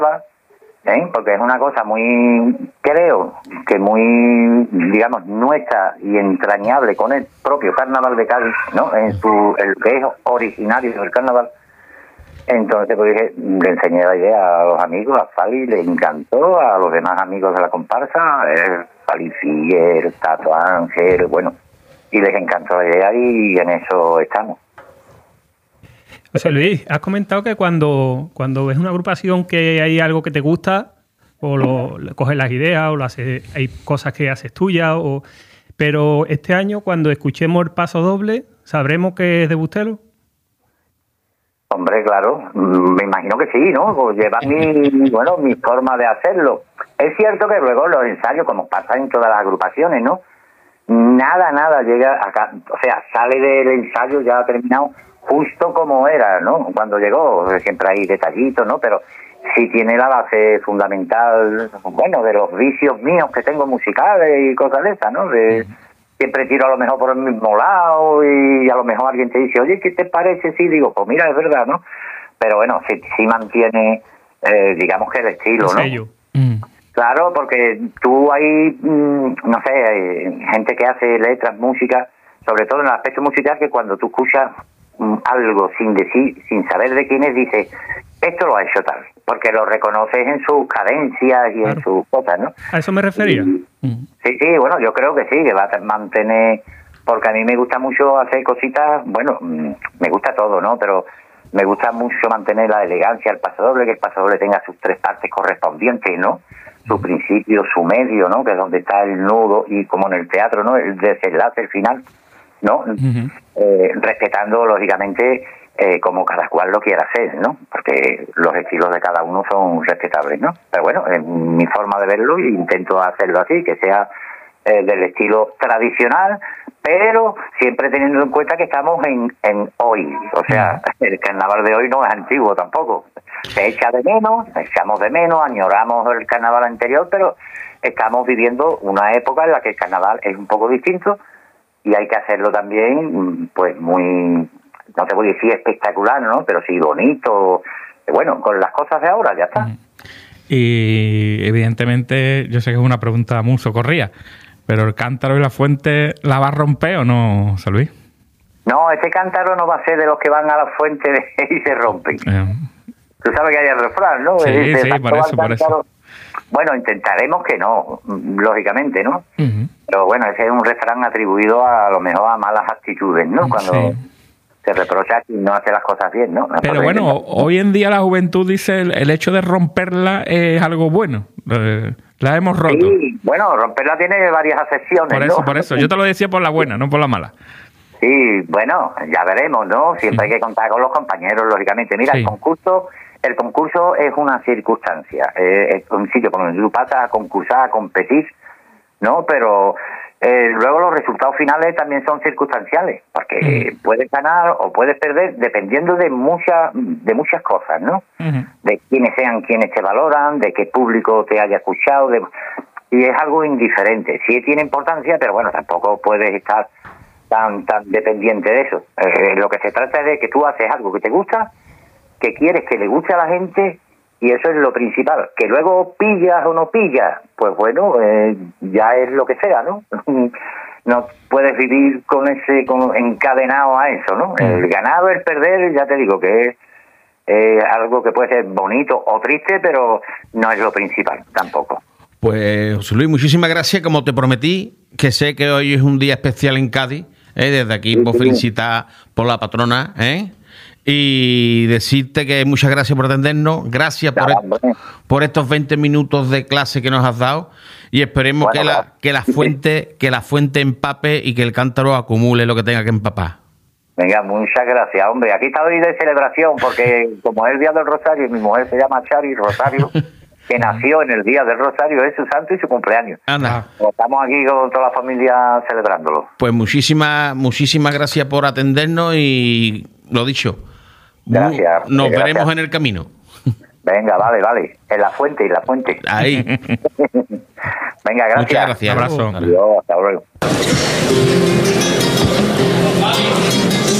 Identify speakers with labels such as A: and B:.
A: porque es una cosa muy, creo que muy, digamos, nuestra y entrañable con el propio Carnaval de Cádiz, ¿no? En el que es originario del Carnaval. Entonces pues dije, le enseñé la idea a los amigos, a Fali le encantó, a los demás amigos de la comparsa, Fali Figuer, Tato Ángel, bueno, y les encantó la idea y en eso estamos.
B: José Luis, has comentado que cuando ves una agrupación que hay algo que te gusta, o coges las ideas, o hay cosas que haces tuyas, pero este año, cuando escuchemos el Paso Doble, ¿sabremos que es de Bustelo?
A: Hombre, claro, me imagino que sí, ¿no? Pues lleva mi forma de hacerlo. Es cierto que luego los ensayos, como pasa en todas las agrupaciones, ¿no? Nada llega acá, o sea, sale del ensayo ya terminado justo como era, ¿no? Cuando llegó, siempre hay detallitos, ¿no? Pero sí tiene la base fundamental, bueno, de los vicios míos que tengo musicales y cosas de esas, ¿no? Siempre tiro a lo mejor por el mismo lado y a lo mejor alguien te dice, oye, ¿qué te parece? Sí, digo, pues mira, es verdad, ¿no? Pero bueno, sí mantiene, digamos que el estilo, ¿no?
B: Sello.
A: Claro, porque tú hay, no sé, gente que hace letras, música, sobre todo en el aspecto musical, que cuando tú escuchas algo sin decir, sin saber de quién es, dices, esto lo ha hecho tal, porque lo reconoces en sus cadencias y en sus cosas, ¿no?
B: A eso me refería.
A: Sí, bueno, yo creo que sí, que va a mantener, porque a mí me gusta mucho hacer cositas, bueno, me gusta todo, ¿no? Pero me gusta mucho mantener la elegancia, el pasodoble, que el pasodoble tenga sus tres partes correspondientes, ¿no? Su principio, su medio, ¿no? Que es donde está el nudo, y como en el teatro, ¿no? El desenlace, el final, ¿no? Respetando, lógicamente, como cada cual lo quiera hacer, ¿no? Porque los estilos de cada uno son respetables, ¿no? Pero bueno, en mi forma de verlo, intento hacerlo así, que sea del estilo tradicional, pero siempre teniendo en cuenta que estamos en hoy. O sea, el carnaval de hoy no es antiguo tampoco. Se echa de menos, echamos de menos, añoramos el carnaval anterior, pero estamos viviendo una época en la que el carnaval es un poco distinto y hay que hacerlo también, pues muy, no te voy a decir espectacular, ¿no? Pero sí bonito, bueno, con las cosas de ahora, ya está.
C: Y evidentemente, yo sé que es una pregunta muy socorrida, pero ¿el cántaro y la fuente la va a romper o no, José Luis?
A: No, ese cántaro no va a ser de los que van a la fuente y se rompen. Tú sabes que hay el refrán, ¿no?
C: Sí, por eso.
A: Bueno, intentaremos que no, lógicamente, ¿no? Pero bueno, ese es un refrán atribuido a lo mejor a malas actitudes, ¿no? Cuando se reprocha y no hace las cosas bien, ¿no?
C: Pero bueno, hoy en día la juventud dice el hecho de romperla es algo bueno. La hemos roto.
A: Sí, bueno, romperla tiene varias acepciones,
C: por eso. Yo te lo decía por la buena, no por la mala.
A: Sí, bueno, ya veremos, ¿no? Siempre hay que contar con los compañeros, lógicamente. Mira, el concurso es una circunstancia. Es un sitio por donde tú pasas a concursar, a competir, ¿no? Pero luego los resultados finales también son circunstanciales, porque puedes ganar o puedes perder dependiendo de muchas cosas, ¿no? De quiénes sean quienes te valoran, de qué público te haya escuchado, y es algo indiferente. Sí tiene importancia, pero bueno, tampoco puedes estar tan dependiente de eso. Lo que se trata es de que tú haces algo que te gusta, que quieres que le guste a la gente, y eso es lo principal. Que luego pillas o no pillas, pues bueno, ya es lo que sea, ¿no? No puedes vivir encadenado a eso, ¿no? El ganar o el perder, ya te digo que es algo que puede ser bonito o triste, pero no es lo principal tampoco.
D: Pues José Luis, muchísimas gracias. Como te prometí, que sé que hoy es un día especial en Cádiz, desde aquí vos felicitar por la patrona, y decirte que muchas gracias por atendernos, gracias por estos 20 minutos de clase que nos has dado, y esperemos que la fuente empape y que el cántaro acumule lo que tenga que empapar.
A: Venga, muchas gracias, hombre. Aquí está hoy de celebración, porque como es el Día del Rosario, y mi mujer se llama Chari Rosario, que nació en el Día del Rosario, es su santo y su cumpleaños.
D: Anda.
A: Estamos aquí con toda la familia celebrándolo.
D: Pues muchísimas gracias por atendernos y lo dicho.
A: Gracias.
D: Nos veremos en el camino.
A: Venga, vale. En la fuente.
D: Ahí.
A: Venga, gracias.
D: Muchas gracias.
C: Un abrazo.
A: Adiós, hasta luego.